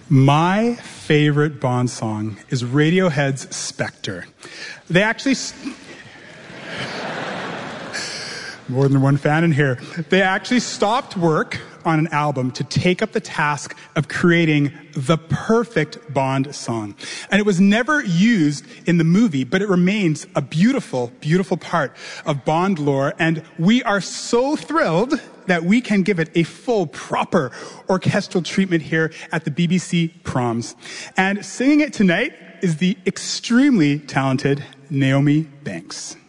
My favorite Bond song is Radiohead's Spectre. They actually... More than one fan in here. They actually stopped work on an album to take up the task of creating the perfect Bond song. And it was never used in the movie, but it remains a beautiful, beautiful part of Bond lore. And we are so thrilled that we can give it a full, proper orchestral treatment here at the BBC Proms. And singing it tonight is the extremely talented Naomi Banks.